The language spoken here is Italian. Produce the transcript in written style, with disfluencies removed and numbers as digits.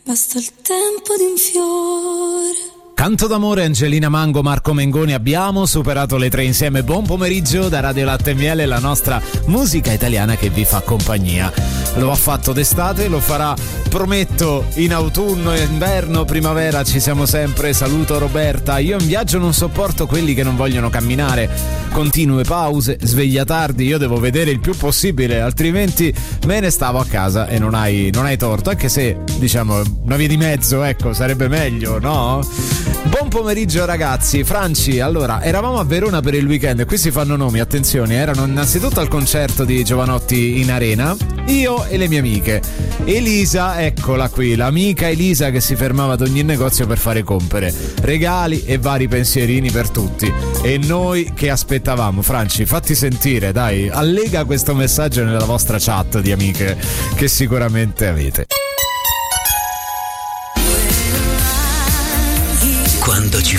basta il tempo di un fiore. Canto d'amore, Angelina Mango, Marco Mengoni. Abbiamo superato le 3 insieme. Buon pomeriggio da Radio Latte e Miele, la nostra musica italiana che vi fa compagnia. Lo ha fatto d'estate, lo farà, prometto, in autunno, inverno, primavera, ci siamo sempre. Saluto Roberta. Io in viaggio non sopporto quelli che non vogliono camminare. Continue pause, sveglia tardi, io devo vedere il più possibile, altrimenti me ne stavo a casa e non hai torto, anche se, diciamo, una via di mezzo, ecco, sarebbe meglio, no? Buon pomeriggio ragazzi. Franci, allora, eravamo a Verona per il weekend, qui si fanno nomi, attenzione, erano innanzitutto al concerto di Giovanotti in Arena, io e le mie amiche. Elisa, eccola qui, l'amica Elisa che si fermava ad ogni negozio per fare compere, regali e vari pensierini per tutti. E noi che aspettavamo? Franci, fatti sentire, dai, allega questo messaggio nella vostra chat di amiche che sicuramente avete. Quando ci